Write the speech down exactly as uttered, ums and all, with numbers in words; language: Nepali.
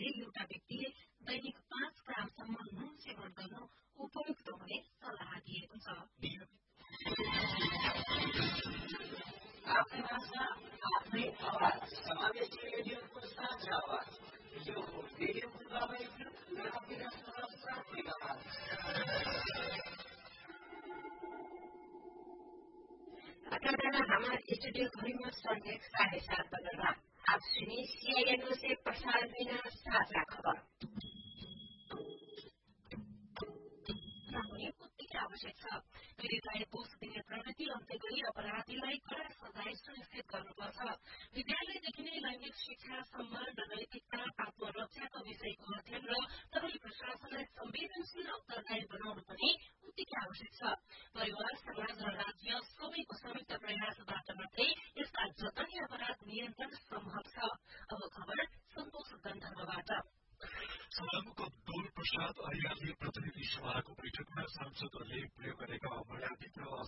मध्ये एउटा व्यक्तिले दैनिक पाँच ग्रामसम्म नुन सेवन गर्नु उपयुक्त हुने सल्लाह दिएको छ। आफ्नै भाषा आफ्नै आवाज समावेशी रेडियोको साझा आवाज यो रेडियो हमारे स्टूडियो घड़ी में संध्या साढ़े सात बजेगा। आप सुनिए सीआईएनओ से प्रसारित साझा खबर। आवश्यक छ पीडितलाई दोष दिने प्रवृत्ति अन्त्य गरी अपराधीलाई कड़ा सजाय सुनिश्चित गर्नुपर्छ। विद्यालयदेखि नै लैंगिक शिक्षा, सम्मान र नैतिकता, आत्मरक्षाको विषयको अध्ययन र सबै प्रशासनलाई संवेदनशील उत्तरदायी बनाउनु पनि उत्तिकै आवश्यक छ। परिवार, समाज र राज्य सबैको संयुक्त प्रयासबाट मात्रै यस्ता जघन्य अपराध नियन्त्रण सम्भव छ। अब खबर सन्तोष गन्धर्वबाट। सदनको दोल प्रसाद आर्यले प्रतिनिधि सभाको बैठकमा सांसदहरूले प्रयोग गरेका अपराधिक र